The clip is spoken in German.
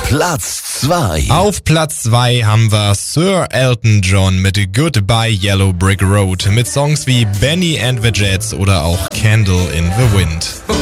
Platz 2. Auf Platz 2 haben wir Sir Elton John mit Goodbye Yellow Brick Road mit Songs wie Benny and the Jets oder auch Candle in the Wind.